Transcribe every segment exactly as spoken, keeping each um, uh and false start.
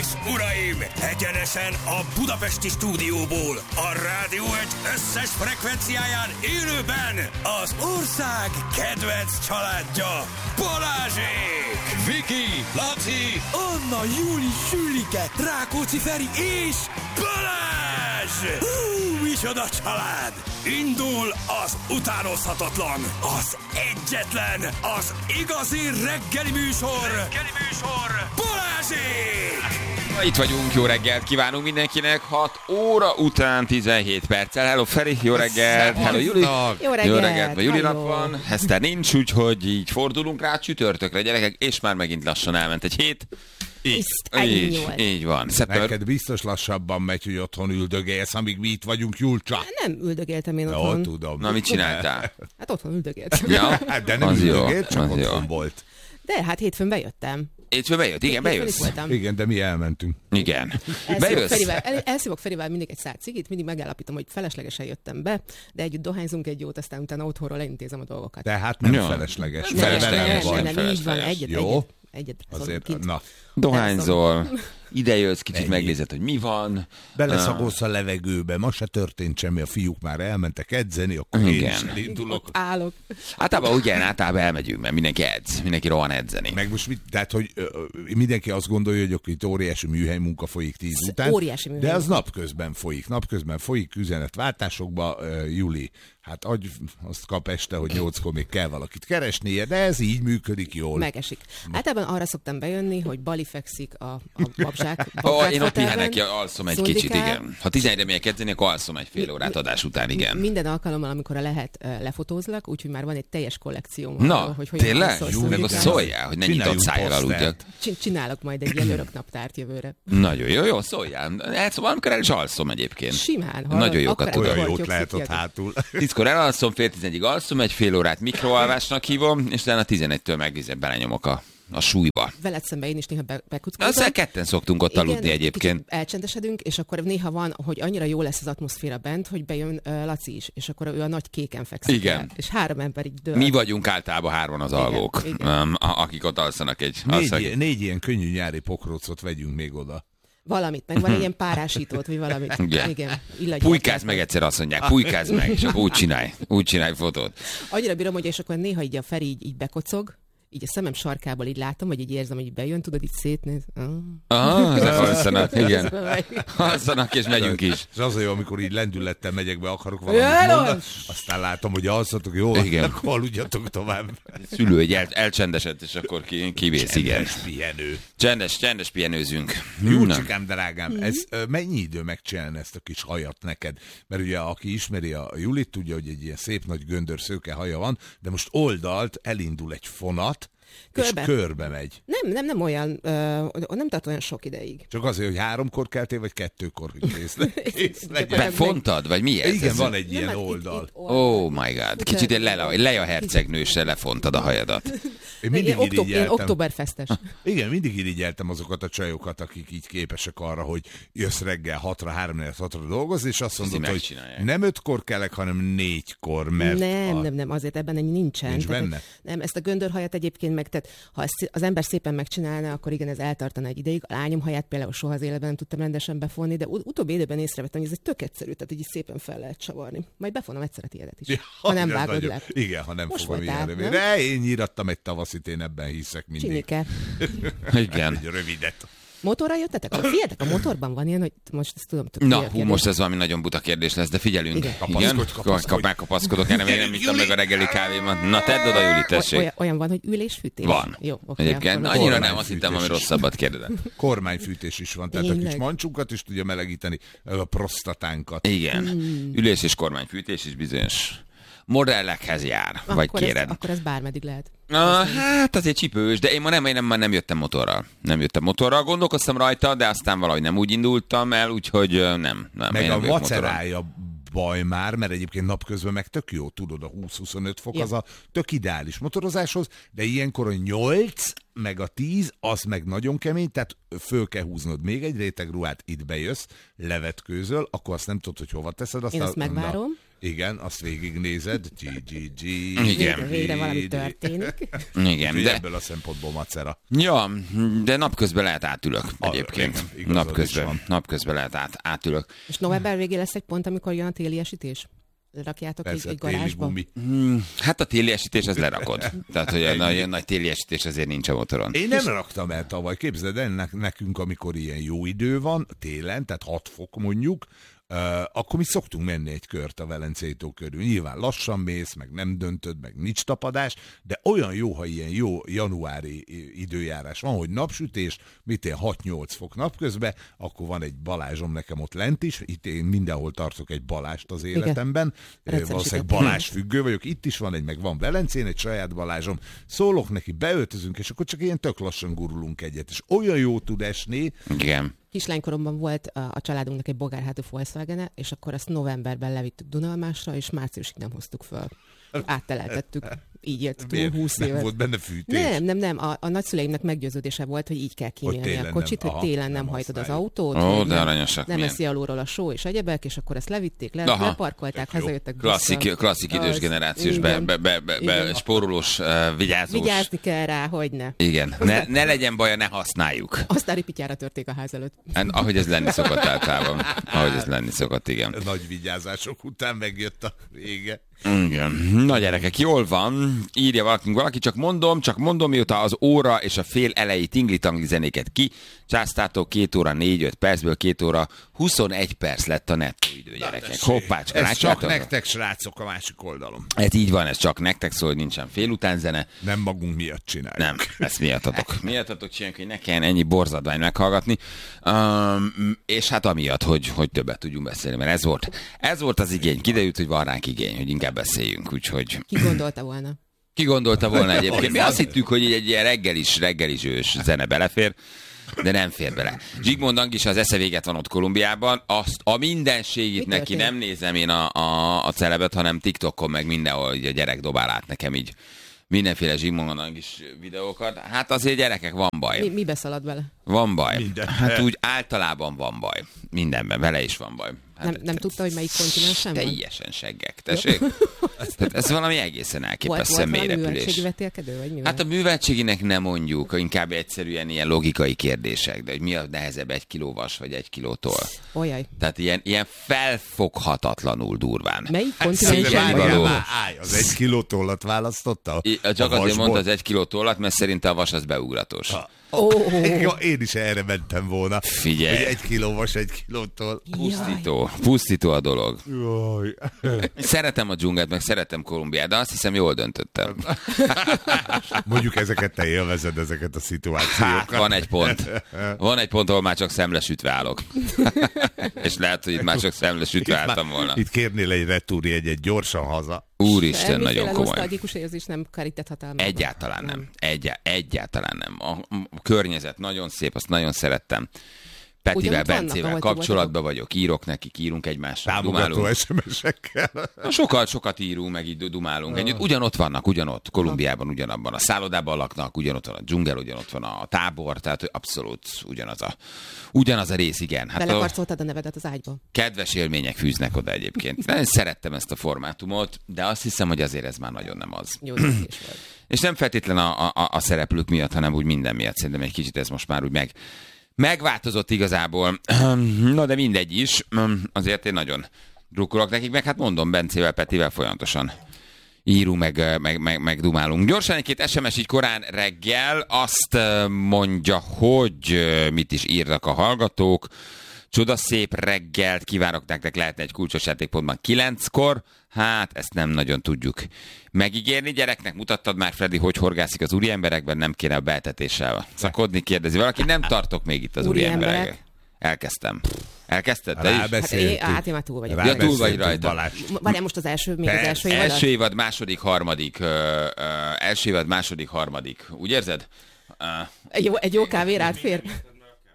és uraim, egyenesen a budapesti stúdióból, a Rádió egy összes frekvenciáján élőben az ország kedvenc családja, Balázsék! Viki, Laci, Anna, Júli, Sülike, Rákóczi Feri és Balázs! Hú, micsoda család! Indul az utánozhatatlan, az egyetlen, az igazi reggeli műsor, reggeli műsor, Balázsék! Itt vagyunk, jó reggelt kívánunk mindenkinek, hat óra után tizenhét perccel. Hello Feri, jó reggelt, hello Juli. Jó reggelt. Jó reggelt, vagy Julinak van. Eszter nincs, úgyhogy így fordulunk rá csütörtökre, gyerekek, és már megint lassan elment egy hét. Így, így, így van. Szeptember... Neked biztos lassabban megy, hogy otthon üldögélsz, amíg mi itt vagyunk, Julcsa. Nem üldögéltem én otthon. Jó, tudom. Na, mit csináltál? Hát otthon üldögéltem. Ja? De nem az üldögélt, jó, csak az otthon jó. volt. De hát hétfőn bejöttem. Hétfőn bejött, igen, bejössz. Igen, de mi elmentünk. Igen. Elszívok Ferivel, el, elszívok Ferivel mindig egy szár cigit, mindig megállapítom, hogy feleslegesen jöttem be, de együtt dohányzunk egy jót, aztán utána otthonról elintézem a dolgokat. Tehát nem Ja. felesleges. Nem, felesleges, nem, nem, nem, nem, nem, így van, felesleges. egyet, Jó. egyet, egyet. Azért, kint. na. Dohányzol, ide jössz, kicsit Ennyi. megnézed, hogy mi van. Beleszagolsz a levegőbe, ma se történt semmi, a fiúk már elmentek edzeni, akkor én Igen. is elindulok. Ott állok. Általában ugyan, általában elmegyünk, mert mindenki edz, mindenki rohan edzeni. Meg most mit, tehát, hogy ö, ö, mindenki azt gondolja, hogy akkor itt óriási műhely munka folyik tíz Ez után. óriási műhely De az munka. napközben folyik. Napközben folyik üzenetváltásokba, ö, Juli. Hát adj, azt kap este, hogy nyolckor még kell valakit keresnie, de ez így működik jól. Megesik. Általában arra szoktam bejönni, hogy Bali fekszik a, a babzsák. Ó, babzsák én ott fotelben, pihenek, ja, alszom egy szundikál. kicsit, igen. Ha tizenegyre megyek edzeni, akkor alszom egy fél órát adás után, igen. Minden alkalommal, amikor a lehet, uh, lefotózlak, úgyhogy már van egy teljes kollekcióm. Na, arról, hogy hogyan tényleg? alszol, Jó, meg szundikál. azt szóljál, hogy ne nyitott Csináljunk szájjal posztert. aludjak. Csin- Csinálok majd egy ilyen örök naptárt jövőre. Nagyon jó, jó, szóljál. Hát szóval amikor el is alszom egyébként. Simán. Nagyon jókat akkor tudok. Olyan akkor jót lehet ott jobb hátul. Tízkor elalszom, fél tizenegyig alszom, egy fél órát mikroalvásnak hívom, és utána tizenegytől meg belenyomok a, a súlyba. Veled szemben én is néha be, bekuckolom. Aztán ketten szoktunk ott aludni egyébként. kicsit elcsendesedünk, és akkor néha van, hogy annyira jó lesz az atmoszféra bent, hogy bejön uh, Laci is, és akkor ő a nagy kéken fekszik. Igen. El, és három ember így dől. Mi vagyunk általában hárman az Igen, alvók, igen. um, a- akik ott alszanak egy... alszanak Négy, egy- négy ilyen könnyű nyári pokrócot vegyünk még oda. Valamit, meg van egy ilyen párásítót, vagy valamit. Igen. Igen. illatják. Pulykáz meg egyszer, azt mondják, pulykáz meg, és akkor úgy csinálj, úgy csinálj fotót. Annyira bírom, hogy és akkor néha így a Feri így, így bekocog, így a szemem sarkából így látom, vagy így érzem, hogy így bejön, tudod, így szétnéz. Ah. Ah, ezek alszanak, igen. Közben Alszanak, és megyünk is. És az a jó, amikor így lendülettel megyek be, akarok valamit Jaj, mondani, aztán látom, hogy alszatok, jó, Igen. akkor aludjatok tovább. Szülő egy el, elcsendesedett, és akkor ki, kivész, igen. Csendes pihenő. Csendes, csendes pihenőzünk. Na. Júlcsikám, drágám, ez ö, mennyi idő megcsinálni ezt a kis hajat neked? Mert ugye, aki ismeri a Julit, tudja, hogy egy ilyen szép nagy göndör szőke haja van, de most oldalt elindul egy fonat, Körbe. és körbe megy. Nem, nem, nem olyan, ö, nem tart olyan sok ideig. Csak azért, hogy háromkor keltél, vagy kettőkor, hogy kész, le, kész legyen. Befontad, vagy mi ez? Igen, Ez- van egy Nem, ilyen hát itt- oldal. itt Oh my god, kicsit egy Leia, Leia hercegnőssel lefontad a hajadat. Én Én, mindig oktob, én irigyeltem. októberfestes. Igen, mindig irigyeltem azokat a csajokat, akik így képesek arra, hogy jössz reggel hatra, háromnegyed hatra dolgozni, és azt mondod, hogy megcsinálják. nem ötkor kelek, hanem négykor, mert Nem, a... nem, nem, azért ebben ennyi nincsen. Nincs Tehát, benne? Nem, ezt a göndörhajat egyébként meg, tehát ha ezt az ember szépen megcsinálna, akkor igen, ez eltartana egy ideig. A lányom haját például soha az életben nem tudtam rendesen befonni, de ut- utóbbi időben észrevettem, hogy ez egy tök egyszerű, tehát így szépen fel lehet csavarni. Majd befonom egyszer a tiédet is, Ja, ha nem ez vágod nagyon- le. Igen, ha nem Most fogom voltál, ilyen nem? rövidre. Én nyírattam egy tavaszit, én ebben hiszek mindig. Csinike. Igen. Egy rövidet. Motorral jöttetek? Figyeljetek, a motorban van ilyen, hogy most ezt tudom. tök Na, hülye hú, kérdés. most ez valami nagyon buta kérdés lesz, de figyelünk. Igen. Kapaszkodj, kapaszkodj. Kap, megkapaszkodok, erre még nem ittam meg a reggeli kávémat. Na, tedd oda, Juli, tessék. Olyan, olyan van, hogy ülés-fűtés? Van. Jó, oké. Egyébként akkor- annyira nem, azt hittem, ami Kormányfűtés. rosszabbat kérdezem. Kormányfűtés is van, tehát a Tényleg? kis mancsunkat is tudja melegíteni, meg a prostatánkat. Igen. Hmm. Ülés és kormányfűtés is bizonyos modellekhez jár, vagy akkor kéred. Ez, akkor ez bármeddig lehet. Ah, hát azért csípős, de én ma nem, én nem, ma nem jöttem motorral. Nem jöttem motorral, gondolkoztam rajta, de aztán valahogy nem úgy indultam el, úgyhogy ö, nem. nem Meg én a nem vagyok motorral. macerája baj már, mert egyébként napközben meg tök jó, tudod, a húsz-huszonöt fok Ja. az a tök ideális motorozáshoz, de ilyenkor a nyolc meg a tíz, az meg nagyon kemény, tehát föl kell húznod még egy réteg ruhát, itt bejössz, levetkőzöl, akkor azt nem tudod, hogy hova teszed. Aztán, Én azt megvárom. Igen, azt végignézed. G, G, G. Igen. Végre valami történik. Igen, de... Ebből a szempontból macera. Ja, de napközben lehet átülök egyébként. Igen, napközben, napközben lehet át, átülök. És november végén lesz egy pont, amikor jön a téli esítés? Rakjátok egy, egy garázsba? Hmm, hát a téli esítés az lerakod. Tehát, hogy a nagy, nagy téli esítés azért nincs a motoron. Én nem raktam el tavaly. Képzeld el, nekünk, amikor ilyen jó idő van, télen, tehát hat fok mondjuk, Uh, akkor mi szoktunk menni egy kört a Velencei tó körül. Nyilván lassan mész, meg nem döntöd, meg nincs tapadás, de olyan jó, ha ilyen jó januári időjárás van, hogy napsütés, mit én hat-nyolc fok napközben, akkor van egy Balázsom nekem ott lent is, itt én mindenhol tartok egy Balást az életemben, igen. Valószínűleg Balázs függő vagyok, itt is van egy, meg van Velencén egy saját Balázsom, szólok neki, beöltözünk, és akkor csak ilyen tök lassan gurulunk egyet, és olyan jó tud esni. Igen. Kislánykoromban volt a, a családunknak egy bogárhátú Volkswagen-e, és akkor azt novemberben levittük Dunalmásra, és márciusig nem hoztuk föl. Átteleltettük. Így élt túl húsz évet. Nem volt benne fűtés? Nem, nem, nem. A, a nagyszüleimnek meggyőződése volt, hogy így kell kinyelni a kocsit, nem, hogy télen aha, nem, nem hajtod az használjuk. autót. Ó, de nem, aranyosak nem milyen. eszi alulról a só és egyebek, és akkor ezt levitték, le, Aha. leparkolták, hazajöttek. Klasszik, klasszik idős Az- generációs be, igen. be, be, be, be, Igen. spórolós, uh, vigyázós. Vigyázni kell rá, hogy ne. Igen, ne, ne legyen baja, ne használjuk. Aztán ripityára törték a ház előtt. Hát, ahogy ez lenni szokott általában. Ahogy ez lenni szokott, igen. Nagy vigyázások után megjött a vége. Igen. Na gyerekek, jól van. Írja valaki, valaki, csak mondom, csak mondom, mióta az óra és a fél elejé tingli-tangli zenéket ki, császtátok két óra négy-öt percből két óra huszonegy perc lett a nettó idő, gyerekek. Hoppácska, Ez csak látjátok? nektek, srácok, a másik oldalon. Ez így van, ez csak nektek szól, hogy nincsen félután zene. Nem magunk miatt csináljuk. Nem, ezt miattatok. Miattatok csináljuk, hogy ne kelljen ennyi borzadvány meghallgatni. Um, és hát amiatt, hogy, hogy többet tudjunk beszélni, mert ez volt, ez volt az igény. Kiderült, hogy van ránk igény, hogy inkább beszéljünk, úgyhogy... Ki gondolta volna? Ki gondolta volna egyébként? Mi azt hittük, hogy egy ilyen reggelis, reggelis ős zene belefér, de nem fér bele. Zsigmond Angis az esze véget van ott Kolumbiában, azt a mindenségit Mi neki történt? nem nézem én a, a, a celebet, hanem TikTokon meg mindenhol így a gyerek dobál át nekem így mindenféle Zsigmond Angis videókat. Hát azért gyerekek, van baj. Mi, mi beszalad vele? Van baj. Minden. Hát úgy általában van baj. Mindenben, vele is van baj. Hát, Nem, nem tudta, hogy melyik kontinensen van? teljesen seggek, tessék. Tehát ez valami egészen Volt, elképesztően volt mély valami repülés. műveltségi vetélkedő, vagy mi Hát a műveltséginek nem mondjuk, inkább egyszerűen ilyen logikai kérdések, de hogy mi a nehezebb, egy kiló vas vagy egy kilótól. Olyaj. Tehát ilyen, ilyen felfoghatatlanul durván. Melyik Szerintem kontinensen várjál van? való. már, állj, az egy kiló tollat választotta? I- Csak A azért vasból? mondta az egy kiló tollat, mert szerintem a vas az beugratos. Ó, ó, ó. Ja, én is erre mentem volna. Figyelj. Hogy egy kiló vas, egy kilótól. Pusztító, pusztító a dolog. Jaj. Szeretem a dzsungelt, meg szeretem Kolumbiát, de azt hiszem jól döntöttem. Mondjuk ezeket te élvezed, ezeket a szituációkat. Hát, van egy pont. Van egy pont, ahol már csak szemlesütve állok. És lehet, hogy itt már csak szemlesütve álltam volna. Itt kérnél egy retúrjegyet gyorsan haza. Úristen, Semmiféle nagyon komoly. nosztalgikus érzés nem karített hatalmába. Egyáltalán nem. Egyá- egyáltalán nem. A, a környezet nagyon szép, azt nagyon szerettem. Petivel, Ugyanott vannak, Bencével ahol ti kapcsolatban vagyok, írok nekik, írunk egymással, Támogató dumálunk. es em es-ekkel. Na, sokat, sokat írunk, meg így dumálunk együtt. Ugyanott vannak, ugyanott, Kolumbiában ugyanabban a szállodában laknak, ugyanott van a dzsungel, ugyanott van a tábor, tehát abszolút ugyanaz a, ugyanaz a rész, igen. Hát a Belekarcoltad a nevedet az ágyba. kedves élmények fűznek oda egyébként. Én szerettem ezt a formátumot, de azt hiszem, hogy azért ez már nagyon nem az. Jó döntés volt. És nem feltétlen a, a, a szereplők miatt, hanem úgy minden miatt. Szerintem egy kicsit ez most már úgy meg, megváltozott igazából. Na de mindegy is. Azért én nagyon drukkolok nekik, meg hát mondom, Bencével, Petivel folyamatosan írunk, meg, meg, meg, meg dumálunk. Gyorsan egy-két es em es így korán reggel azt mondja, hogy mit is írnak a hallgatók. Csoda szép reggelt kívánok nektek, lehetne egy kulcsos játékpontban kilenckor. Hát, ezt nem nagyon tudjuk megígérni. Gyereknek mutattad már, Freddy, hogy horgászik az úri emberekben, nem kéne a beeltetéssel szakodni, kérdezi valaki. Nem tartok még itt az úri, Úri emberek. emberek? Elkezdtem. Elkezdted te is? Hát én, hát én már túl vagyok. Ja, túl vagy rajta. Balázs. Várjál, most az első, még az Persze. első évad? Első évad, második, harmadik. Ö, ö, első évad, második, harmadik. Úgy érzed? Uh, Egy jó, egy jó kávé rád fér?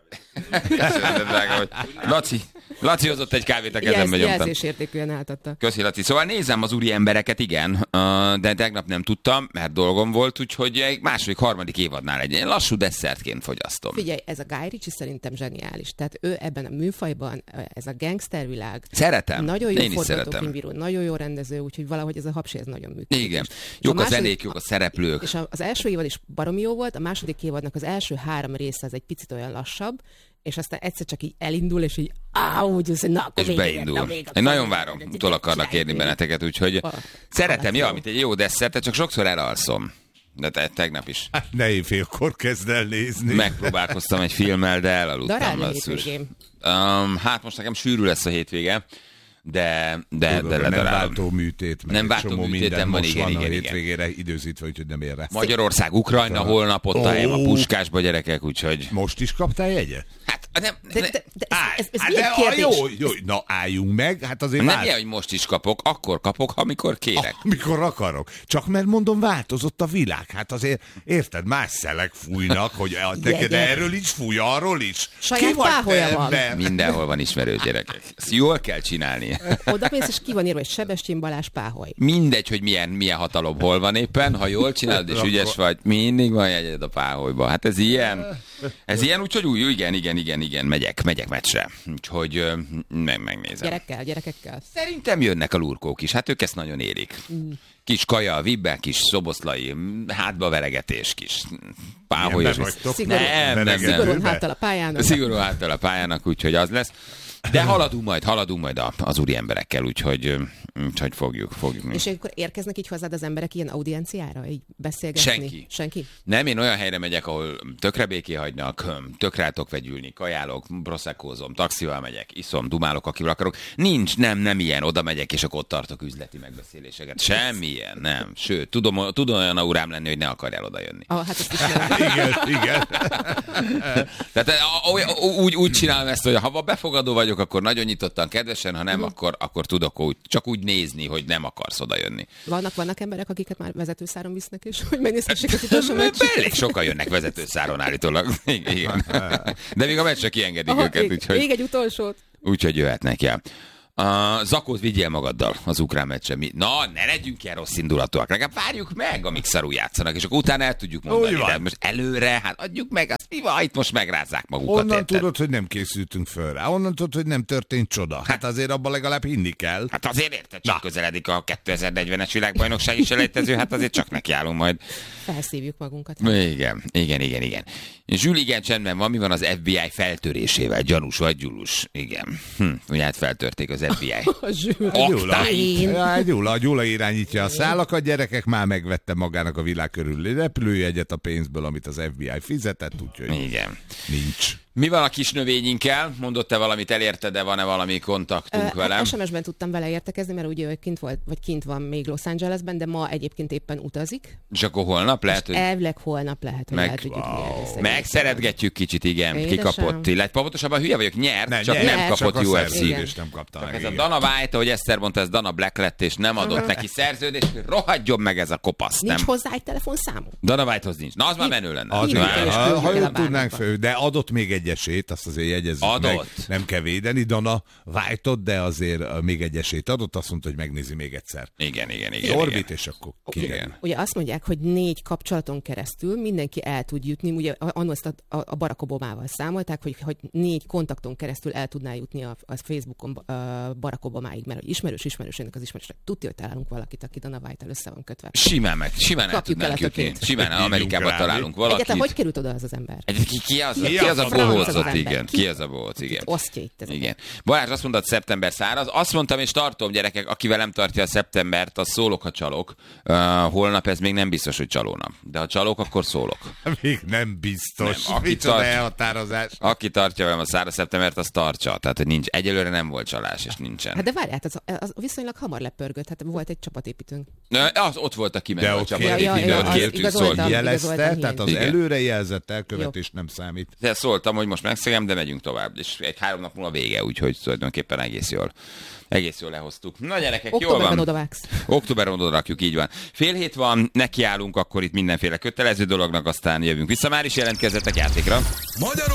Köszönöm, drága, hogy Laci, Laci hozott egy kávét a kezembe, Jelz, nyomtam. jelzésértékűen átadta. Köszi, Laci. Szóval nézem az úri embereket, igen, de tegnap nem tudtam, mert dolgom volt, úgyhogy egy második, harmadik évadnál egy lassú desszertként fogyasztom. Figyelj, ez a Guy Ritchie szerintem zseniális. Tehát ő ebben a műfajban, ez a gangstervilág. Szeretem. Nagyon jó Én is szeretem. forgatókönyvíró, nagyon jó rendező, úgyhogy valahogy ez a hapsi ez nagyon működik. Igen. És Jók a, második- zenék, jók a szereplők. És az első évad is baromi jó volt, a második évadnak az első három része az egy picit olyan lassabb, és aztán egyszer csak így elindul, és így áú, úgy az, na, akkor És végig, beindul. na, még Én nagyon akkor- várom, utol akarnak érni benneteket, úgyhogy Ah, szeretem, jó. ja, mint egy jó desszertet, csak sokszor elalszom. De te, tegnap is. Hát ne éjfélkor kezd el nézni. Megpróbálkoztam egy filmmel, de elaludtam. Darálni basszus. hétvégén. Um, hát most nekem sűrű lesz a hétvége, de, de, Tudod, de nem ledarálom. váltó műtét, meg Nem egy váltó csomó műtétem minden van, most igen, van igen, a igen. hétvégére időzítve, úgyhogy nem ér rá. Magyarország, Ukrajna, holnap ott a helyem a Ó. Puskásba, gyerekek, úgyhogy... Most is kaptál jegyet? Hát nem, De, ne, de, de ez, Állj, ez, ez hát milyen de, ah, kérdés? jó, jó, na álljunk meg, hát azért nem vált- ilyen, hogy most is kapok, akkor kapok, amikor kérek. Amikor akarok. Csak mert mondom, változott a világ. Hát azért, érted, más szelek fújnak, hogy a- neked Jegyek. erről is fúj, arról is. Saját Ki vagy te, páholya van. ember? Mindenhol van ismerős gyerekek. Ezt jól kell csinálni. Oda mész, és ki van írva, hogy Sebestyén Balázs Páholy. Mindegy, hogy milyen, milyen hatalom hol van éppen, ha jól csinálod és Akkor- ügyes vagy, mindig van jegyed a páholyba. Hát ez ilyen, ez ilyen, úgyhogy úgy, igen, igen, igen, igen, megyek, megyek meccsre. Úgyhogy ö, meg, megnézem. Gyerekkel, gyerekekkel. Szerintem jönnek a lurkók is, hát ők ezt nagyon érik. Kis kaja a vibben, kis szoboszlai, hátba veregetés, kis páholyos. Milyen be vagytok? Szigorú- Nem, nem, nem. Szigorúan Be- háttal a pályának. Szigorú háttal a pályának, úgyhogy az lesz. De haladunk majd, haladunk majd a- az úri emberekkel, úgyhogy, ö, úgyhogy fogjuk, fogjuk. És akkor érkeznek így hozzád az emberek ilyen audienciára, így beszélgetni? Senki. Senki? Nem, én olyan helyre megyek, ahol tökre béké hagynak, höm, tökre el tudok vegyülni, kajálok, proszekkózom, taxival megyek, iszom, dumálok, akivel akarok. Nincs, nem, nem ilyen, oda megyek, és akkor ott tartok üzleti megbeszéléseket. Semmilyen, nem. Sőt, tudom, tudom olyan aurám lenni, hogy ne akarjál oda jönni. Ah, hát ezt ismerem. Igen, igen. Tehát a- a- úgy, úgy csinálom ezt, hogy ha befogadó vagyok, akkor nagyon nyitottan, kedvesen, ha nem, akkor, akkor tudok úgy, csak úgy nézni, hogy nem akarsz oda jönni. Vannak, vannak emberek, akiket már vezetőszáron visznek, és hogy megnézhessék az utolsó meccset. Elég sokan jönnek vezetőszáron állítólag. Igen. De még a meccsre kiengedik Aha, őket, még, úgyhogy... még egy utolsót. Úgyhogy jöhetnek, ja. A Zakót vigyél magaddal az ukrán meccse. Mi? Na, ne legyünk ilyen rossz indulatúak. Legalább várjuk meg, amíg szarul játszanak, és akkor utána el tudjuk mondani. Úgy van. De most előre, hát adjuk meg, azt mi van, itt most megrázzák magukat. Onnan érted? tudod, hogy nem készültünk föl rá. Onnan tudod, hogy nem történt csoda. Hát azért abban legalább hinni kell. Hát azért érted, csak közeledik a kétezer-negyvenes világbajnokság is elejtező, hát azért csak nekiállunk majd. Felszívjuk magunkat. Igen, igen, igen, igen. Zsül, igen, csendben van, mi van az ef bé i feltörésével? Gyanús vagy gyulus? Igen. Hm, ugye hát feltörték az ef bé i. A zsűr. Aktáit. Én. Ja, Gyula, a Gyula irányítja a szálakat, gyerekek már megvette magának a világ körüli repülőjegyet a pénzből, amit az ef bé i fizetett, úgyhogy Igen. nincs. Mi van a kis növényinkkel? Mondott te valamit, elérte, de van-e valami kontaktunk Ö, velem? es em es-ben tudtam vele értekezni, mert ugye ő kint volt, vagy kint van még Los Angelesben, de ma egyébként éppen utazik. És akkor holnap lehet, hogy Elvileg holnap lehet, hogy Meg- el tudjuk nyerni. megszeretgetjük kicsit, igen, Édesem. kikapott. Illetve pontosabban hülye vagyok, nyert, Ne, csak nyert, nem csak kapott a u ef szerződést cé. Igen. nem kapta Csak meg. ez a igen. Dana White, ahogy Eszter mondta, ez Dana Black lett, és nem adott neki szerződést, hogy rohadjon meg ez a kopasz, Nincs nem? hozzá egy telefonszámom. Dana Whitehoz nincs. Na, az már menő lenne. Az Hívjuk igen. el, és Ha, küldjük ha el a jól bárnakba. tudnánk fő, de adott még egy esélyt, azt azért jegyezzük Adott. meg. Nem kell védeni, Dana White-ot, de azért uh, még egy esélyt adott, azt mondta, hogy megnézi még egyszer. Igen, igen, igen. Orbit, igen. és akkor Igen. kiderül. Ugye azt mondják, hogy négy kapcsolaton keresztül mindenki el tud jutni, ugye annól ezt a, a, a Barack Obamával számolták, hogy, hogy négy kontakton keresztül el tudná jutni a, a Facebookon a Barack Obamáig, mert hogy ismerős ismerősének az ismerősnek tudja, hogy találunk valakit, aki Dana White-tel össze van kötve. Simán meg, simán el Kapjuk el tudnánk a jutni. tökét. Simán Hívjunk Amerikában rá, találunk mi? valakit. Egyáltalán hogy került oda az az ember? Egy, ki, ki az, Ki ki az az a a franc az bohócot, ember? igen. Ki? Ki az a bohóc, igen. Osztja itt ez. Igen. Balázs azt mondta, szeptember száraz. Azt mondtam, és tartom, gyerekek, aki velem tartja a szeptembert, az szólok, ha csalok. Uh, holnap ez még nem biztos, hogy csalónap. De ha csalok, akkor szólok. Még nem biztos. Nem, aki Micsoda tart- elhatározás. Aki tartja velem a száraz szeptembert, az tartsa. Tehát, hogy nincs. Egyelőre nem volt csalás, és nincsen. Hát de várját, az, az viszonylag hamar lepörgött, hát volt egy csapatépítőnk. Na, az ott volt a kimenő De a ott csapat. kért- Ja, ja, de ja, ott az kértünk, igazoltam. szólt. Jelezte, igazoltam tehát az Igen. előrejelzett elkövetés nem számít. De szóltam, hogy most megszegem, de megyünk tovább. És egy három nap múlva vége, úgyhogy tulajdonképpen egész jól. Egész jól lehoztuk. Na gyerekek, jól Októberben van. odavágsz. Októberben oda rakjuk, így van. Fél hét van, nekiállunk akkor itt mindenféle kötelező dolognak, aztán jövünk vissza. Már is jelentkezzetek játékra. Magyarország